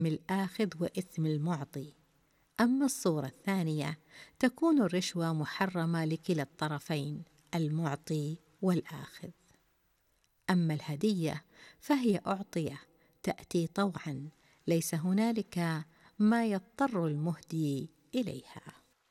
الآخذ وإثم المعطي. أما الصورة الثانية تكون الرشوة محرمة لكلا الطرفين، المعطي والآخذ. أما الهدية فهي أعطية تأتي طوعا، ليس هنالك ما يضطر المهدي إليها.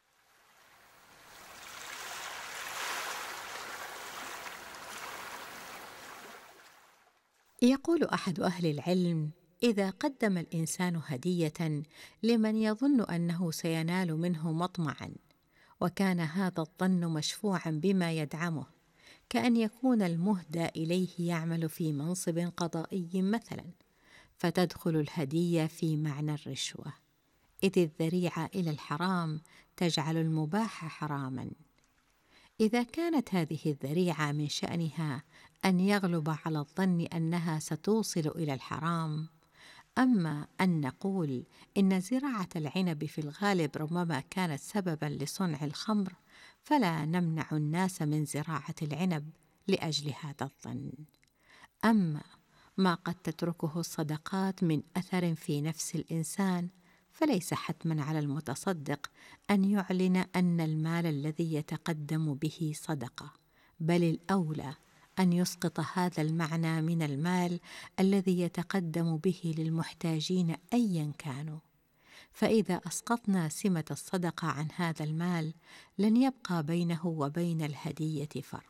يقول أحد أهل العلم: إذا قدم الإنسان هدية لمن يظن أنه سينال منه مطمعا، وكان هذا الظن مشفوعا بما يدعمه، كأن يكون المهدى إليه يعمل في منصب قضائي مثلا، فتدخل الهدية في معنى الرشوة، إذ الذريعة إلى الحرام تجعل المباح حراما. إذا كانت هذه الذريعة من شأنها أن يغلب على الظن أنها ستوصل إلى الحرام، أما أن نقول إن زراعة العنب في الغالب ربما كانت سببا لصنع الخمر، فلا نمنع الناس من زراعة العنب لأجل هذا الظن. أما ما قد تتركه الصدقات من أثر في نفس الإنسان، فليس حتما على المتصدق أن يعلن أن المال الذي يتقدم به صدقة، بل الأولى أن يسقط هذا المعنى من المال الذي يتقدم به للمحتاجين أيا كانوا. فإذا أسقطنا سمة الصدقة عن هذا المال، لن يبقى بينه وبين الهدية فرق.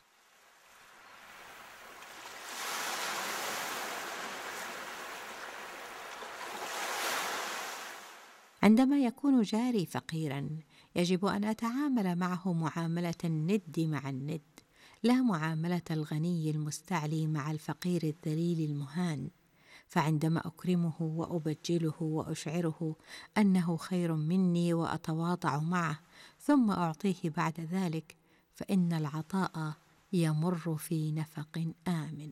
عندما يكون جاري فقيرا، يجب أن أتعامل معه معاملة الند مع الند، لا معاملة الغني المستعلي مع الفقير الذليل المهان. فعندما أكرمه وأبجله وأشعره أنه خير مني وأتواضع معه، ثم أعطيه بعد ذلك، فإن العطاء يمر في نفق آمن.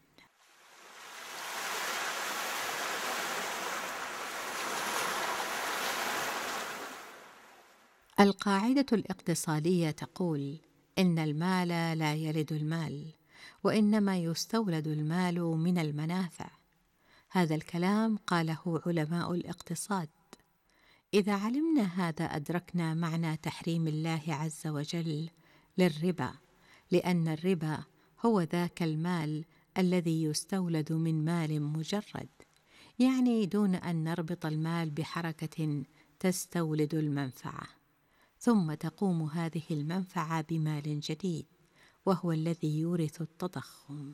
القاعدة الاقتصادية تقول: إن المال لا يلد المال، وإنما يستولد المال من المنافع. هذا الكلام قاله علماء الاقتصاد. إذا علمنا هذا أدركنا معنى تحريم الله عز وجل للربا، لأن الربا هو ذاك المال الذي يستولد من مال مجرد، يعني دون أن نربط المال بحركة تستولد المنفعة، ثم تقوم هذه المنفعة بمال جديد، وهو الذي يورث التضخم.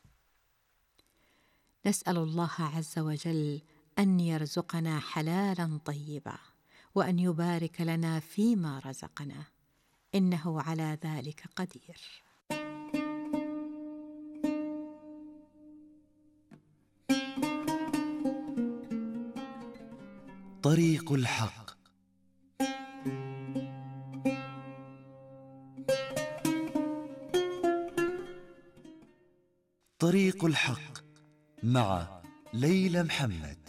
نسأل الله عز وجل أن يرزقنا حلالا طيبا، وأن يبارك لنا فيما رزقنا، إنه على ذلك قدير. طريق الحق. طريق الحق مع ليلى محمد.